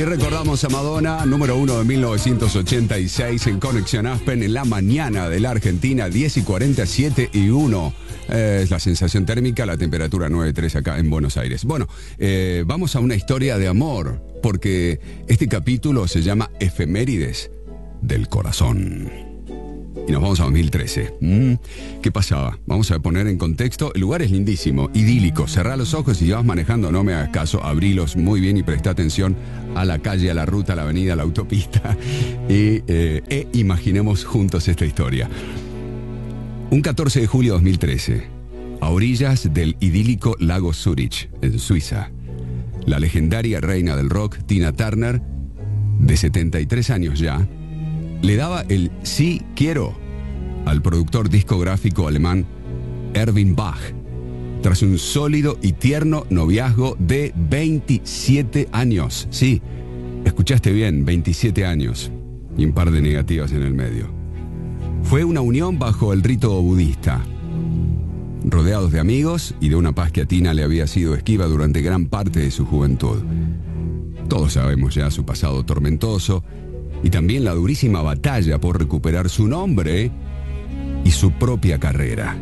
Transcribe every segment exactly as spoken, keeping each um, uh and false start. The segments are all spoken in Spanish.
Y recordamos a Madonna, número uno de mil novecientos ochenta y seis en Conexión Aspen en la mañana de la Argentina, diez y cuarenta y siete y uno. Eh, es la sensación térmica, la temperatura nueve tres acá en Buenos Aires. Bueno, eh, vamos a una historia de amor, porque este capítulo se llama Efemérides del Corazón. Y nos vamos a dos mil trece. Mm, ¿Qué pasaba? Vamos a poner en contexto. El lugar es lindísimo, idílico. Cerrá los ojos y si vas manejando, no me hagas caso. Abrilos muy bien y presta atención a la calle, a la ruta, a la avenida, a la autopista. Y eh, e imaginemos juntos esta historia. Un catorce de julio de dos mil trece, a orillas del idílico lago Zurich, en Suiza, la legendaria reina del rock, Tina Turner, de setenta y tres años ya, le daba el sí quiero al productor discográfico alemán Erwin Bach, tras un sólido y tierno noviazgo de veintisiete años. Sí, escuchaste bien, veintisiete años, y un par de negativas en el medio. Fue una unión bajo el rito budista, rodeados de amigos y de una paz que a Tina le había sido esquiva durante gran parte de su juventud. Todos sabemos ya su pasado tormentoso, y también la durísima batalla por recuperar su nombre y su propia carrera.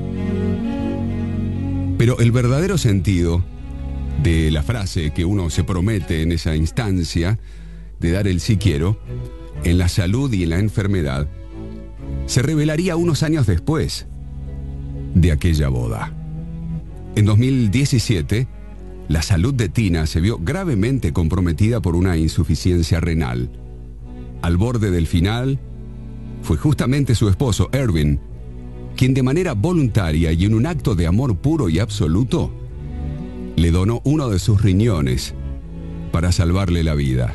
Pero el verdadero sentido de la frase que uno se promete en esa instancia de dar el sí quiero, en la salud y en la enfermedad, se revelaría unos años después de aquella boda. En dos mil diecisiete, la salud de Tina se vio gravemente comprometida por una insuficiencia renal. Al borde del final, fue justamente su esposo, Erwin, quien de manera voluntaria y en un acto de amor puro y absoluto, le donó uno de sus riñones para salvarle la vida.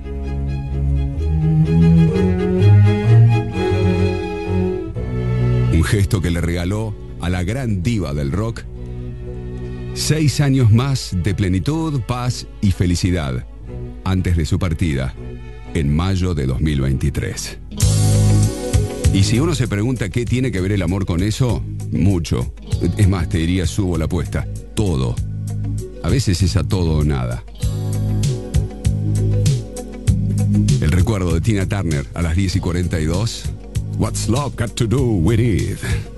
Un gesto que le regaló a la gran diva del rock seis años más de plenitud, paz y felicidad antes de su partida en mayo de dos mil veintitrés. Y si uno se pregunta qué tiene que ver el amor con eso, mucho. Es más, te diría, subo la apuesta. Todo. A veces es a todo o nada. El recuerdo de Tina Turner a las diez y cuarenta y dos. What's love got to do with it?